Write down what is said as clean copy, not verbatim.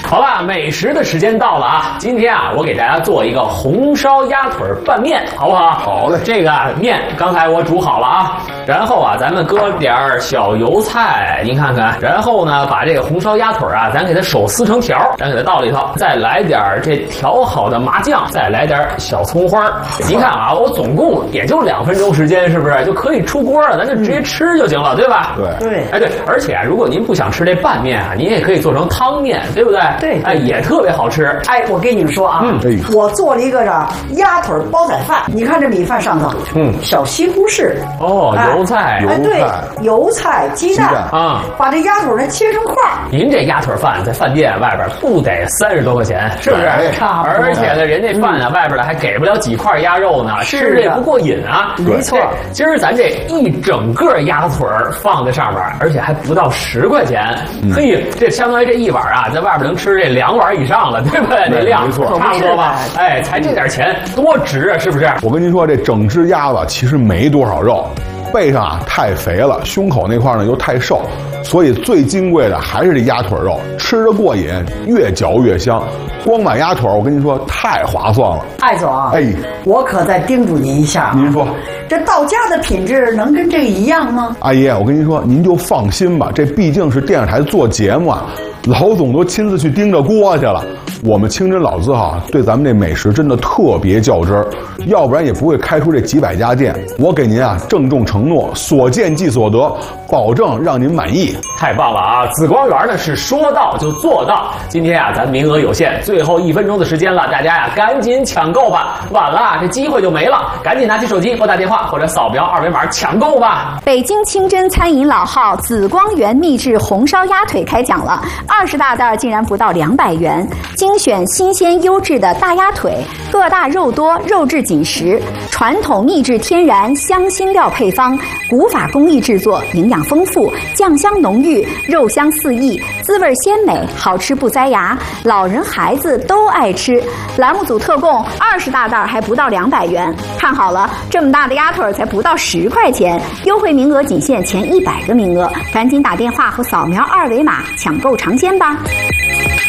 好了，美食的时间到了啊！今天啊，我给大家做一个红烧鸭腿拌面，好不好？ 好嘞。 这个面刚才我煮好了啊，然后啊，咱们搁点小油菜，您看看，然后呢，把这个红烧鸭腿啊，咱给它手撕成条，咱给它倒里头，再来点这调好的麻酱，再来点小葱花。您看啊，我总共也就2分钟时间，是不是就可以出锅了？咱就直接吃就行了，对吧？ 对。 哎对，而且如果您不想吃这拌面啊，您也可以做成汤面，对不对？ 对。 哎，也特别好吃。 哎，我跟你们说啊，我做了一个鸭腿煲仔饭。你看这米饭上头，小西红柿， 油菜， 哎对，油菜、鸡蛋啊， 把这鸭腿呢切成块。 您这鸭腿饭在饭店外边不得30多块钱，是不是？ 差不多。 而且呢，人家饭啊外边的还给不了几块鸭肉呢，吃着也不过瘾啊。 没错。 今儿咱这一整个鸭腿放在上边，而且还不到10块钱，嘿，这相当于这一碗啊，在外边能吃这2碗以上了，对不对？这量没错， 差不多吧？哎，才这点钱多值啊，是不是？ 我跟您说，这整只鸭子其实没多少肉，背上啊太肥了，胸口那块呢又太瘦，所以最金贵的还是这鸭腿肉，吃着过瘾，越嚼越香。光买鸭腿，我跟您说太划算了。 艾总，我可再叮嘱您一下， 您说这到家的品质能跟这个一样吗？ 阿姨，我跟您说，您就放心吧，这毕竟是电视台做节目啊，老总都亲自去盯着锅去了。我们清真老字号对咱们这美食真的特别较真儿，要不然也不会开出这几百家店。我给您啊郑重承诺，所见即所得，保证让您满意。 太棒了啊！紫光园呢是说到就做到。今天啊，咱名额有限，最后1分钟的时间了，大家呀赶紧抢购吧，晚了这机会就没了。赶紧拿起手机拨打电话或者扫描2维码抢购吧。 北京清真餐饮老号紫光园秘制红烧鸭腿开讲了，20大袋竟然不到200元。精选新鲜优质的大鸭腿，个大肉多，肉质紧实，传统秘制天然香辛料配方，古法工艺制作，营养丰富，酱香浓郁，肉香四溢，滋味鲜美，好吃不塞牙，老人孩子都爱吃。栏目组特供20大袋还不到200元，看好了，这么大的鸭腿才不到10块钱，优惠名额仅限前100个名额，赶紧打电话或扫描2维码抢购尝鲜吧。